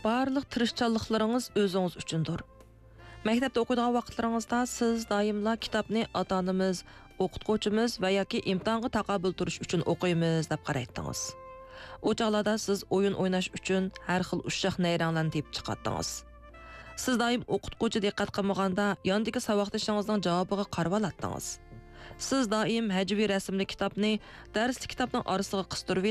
Barlıq tirishchanliklaringiz o'zingiz uchundir. Maktabda o'qiydigan vaqtlaringizda siz doimla kitobni ota-onamiz, o'qituvchimiz va yoki imtihonga taqobil turish uchun o'qiymiz deb qaraytdingiz. O chog'larda siz o'yin o'ynash uchun har xil ushshaq nayranglarni deb chiqatdingiz. Siz doim o'qituvchi diqqat qilmaganda yondagi saboqdashingizning javobiga qarab olatdingiz. Siz doim hajviy rasmli kitobni darsli kitobning orasiga qistirib